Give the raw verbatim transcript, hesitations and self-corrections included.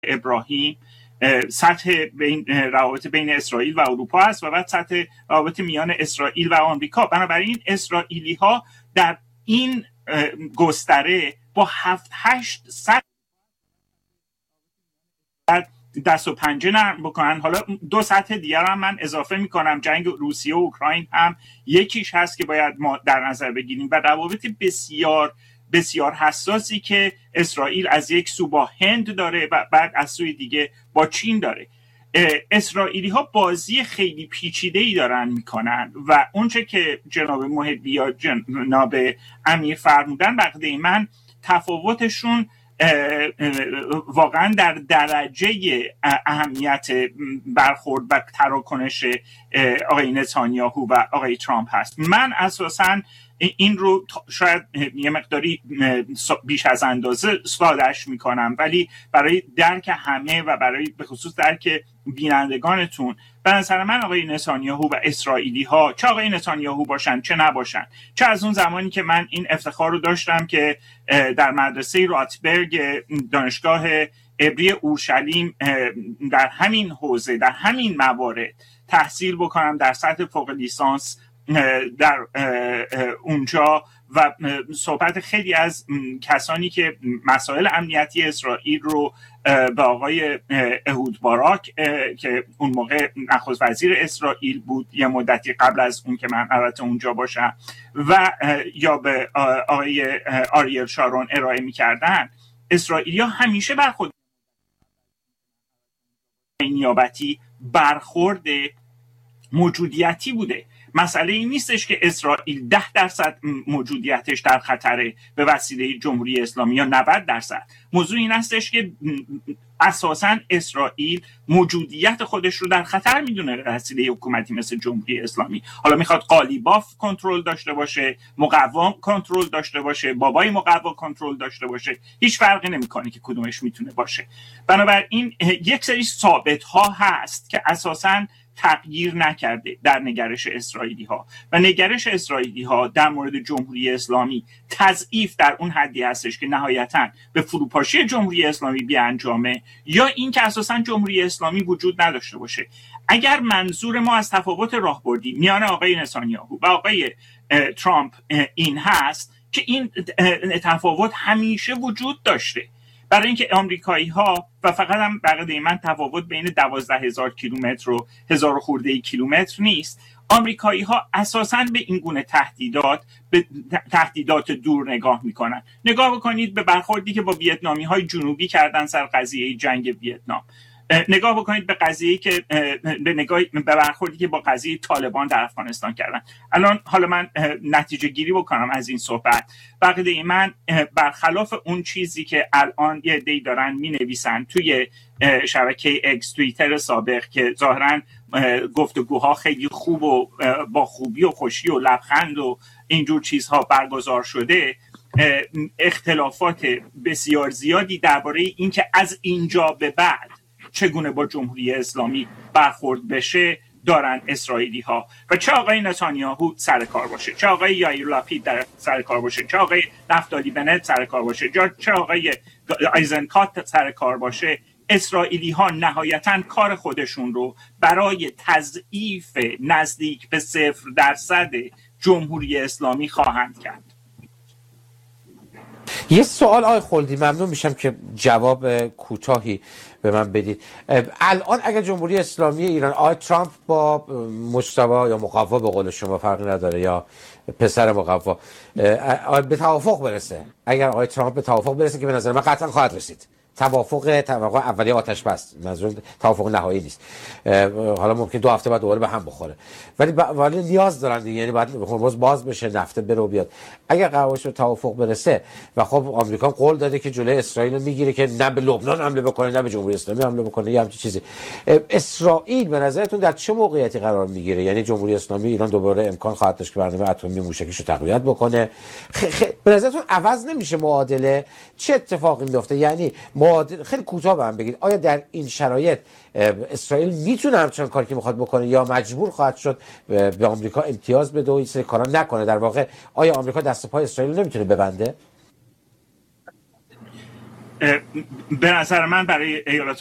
ابراهیم، سطح بین روابط بین اسرائیل و اروپا است و بعد سطح روابط میان اسرائیل و آمریکا. بنابراین اسرائیلی ها در این گستره با هفت هشت سطح دست و پنجه نرم بکنن. حالا دو سطح دیگر هم من اضافه میکنم، جنگ روسیه و اوکراین هم یکیش هست که باید ما در نظر بگیریم و روابط بسیار بسیار حساسی که اسرائیل از یک سو با هند داره و بعد از سوی دیگه با چین داره. اسرائیلی ها بازی خیلی پیچیده‌ای دارن میکنن و اونچه که جناب محبی یا جناب امیر فرمودن بقیده من تفاوتشون واقعا در درجه اهمیت برخورد و تراکنش آقای نتانیاهو و آقای ترامپ هست. من اساساً این رو شاید یه مقداری بیش از اندازه ساده‌اش میکنم، ولی برای درک همه و برای به خصوص درک بینندگانتون به نظر من آقای نتانیاهو و اسرائیلی ها، چه آقای نتانیاهو باشن چه نباشن، چه از اون زمانی که من این افتخار رو داشتم که در مدرسه راتبرگ دانشگاه عبری اورشلیم در همین حوزه در همین موارد تحصیل بکنم در سطح فوق لیسانس در اونجا و صحبت خیلی از کسانی که مسائل امنیتی اسرائیل رو به آقای اهود باراک که اون موقع نخست وزیر اسرائیل بود یه مدتی قبل از اون که من البته اونجا باشم و یا به آقای آریل شارون ارائه می‌کردن، اسرائیلی‌ها همیشه برخورد نیابتی برخورد موجودیتی بوده. مسئله این نیستش که اسرائیل ده درصد موجودیتش در خطره به وسیله جمهوری اسلامی یا نود درصد. موضوع این هستش که اساساً اسرائیل موجودیت خودش رو در خطر میدونه به وسیله حکومتی مثل جمهوری اسلامی. حالا میخواد قالیباف کنترل داشته باشه، مقوم کنترل داشته باشه، بابای مقوا کنترل داشته باشه، هیچ فرقی نمیکنه که کدومش میتونه باشه. بنابراین یک سری ثابت ها هست که اساساً تغییر نکرده در نگرش اسرائیلی ها و نگرش اسرائیلی ها در مورد جمهوری اسلامی تضعیف در اون حدی هستش که نهایتاً به فروپاشی جمهوری اسلامی بیانجامه یا این که اساساً جمهوری اسلامی وجود نداشته باشه. اگر منظور ما از تفاوت راهبردی میان آقای نتانیاهو و آقای ترامپ این هست که این تفاوت همیشه وجود داشته، برای اینکه آمریکایی ها و فقط هم بقیده من تفاوت بین دوازده هزار کیلومتر و هزار خورده کیلومتر نیست. آمریکایی ها اساساً به این گونه تهدیدات به تهدیدات دور نگاه میکنن. نگاه بکنید به برخوردی که با ویتنامی های جنوبی کردن سر قضیه جنگ ویتنام. نگاه بکنید به قضیه‌ای که به نگاه به برخوردی که با قضیه طالبان در افغانستان کردن. الان حالا من نتیجه گیری بکنم از این صحبت. بقیده من برخلاف اون چیزی که الان یه عده‌ای دارن می‌نویسن توی شبکه اکس توییتر سابق که ظاهراً گفتگوها خیلی خوب و با خوبی و خوشی و لبخند و اینجور چیزها برگزار شده، اختلافات بسیار زیادی درباره اینکه از اینجا به بعد چگونه با جمهوری اسلامی برخورد بشه دارن اسرائیلی ها و چه آقای نتانیاهو سر کار باشه، چه آقای یائیر لاپید در سر کار باشه، چه آقای نفتالی بنت سر کار باشه، چه آقای آیزنکات سر کار باشه، اسرائیلی ها نهایتاً کار خودشون رو برای تضعیف نزدیک به صفر درصد جمهوری اسلامی خواهند کرد. یه سوال آقای خلدی، ممنون میشم که جواب کوتاهی به من بدید. الان اگر جمهوری اسلامی ایران، آقای ترامپ با مجتبی یا مقوا به قول شما فرقی نداره یا پسر مقوا به توافق برسه، اگر آقای ترامپ به توافق برسه که به نظر من قطعا خواهد رسید، توافق توافق اولیه آتش بس، منظور توافق نهایی نیست، حالا ممکن دو هفته بعد دوباره به هم بخوره، ولی ولی نیاز دارن دیگه، یعنی بعد باز باز بشه، نفته بره و بیاد. اگر قرار به توافق برسه و خب آمریکا قول داده که جلوی اسرائیل میگیره که نه به لبنان حمله بکنه نه به جمهوری اسلامی حمله بکنه یا همچین چیزی، اسرائیل به نظرتون در چه موقعیتی قرار میگیره؟ یعنی جمهوری اسلامی ایران دوباره امکان خواهد داشت که برنامه اتمی موشکیش رو تقویت بکنه؟ خ... خ... به نظرتون عوض نمیشه معادله؟ چه اتفاقی میفته؟ یعنی معادله خیلی کوتاه به من بگید، آیا در این شرایط اسرائیل میتونه همچنان کاری که میخواد بکنه یا مجبور خواهد شد به آمریکا امتیاز بده و این سری کارا نکنه؟ در واقع آیا آمریکا دست پای اسرائیل نمیتونه ببنده؟ به نظر من برای ایالات